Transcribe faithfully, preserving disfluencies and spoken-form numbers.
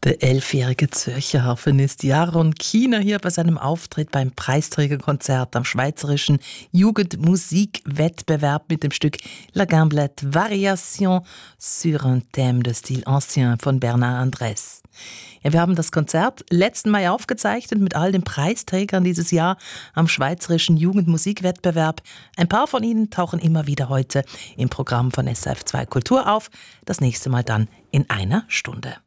Der elfjährige Zürcher Harfenist Jaron Kiener hier bei seinem Auftritt beim Preisträgerkonzert am Schweizerischen Jugendmusikwettbewerb mit dem Stück La Gamblette Variation sur un thème de style ancien von Bernard Andrés. Ja, wir haben das Konzert letzten Mai aufgezeichnet mit all den Preisträgern dieses Jahr am Schweizerischen Jugendmusikwettbewerb. Ein paar von ihnen tauchen immer wieder heute im Programm von S R F zwei Kultur auf. Das nächste Mal dann in einer Stunde.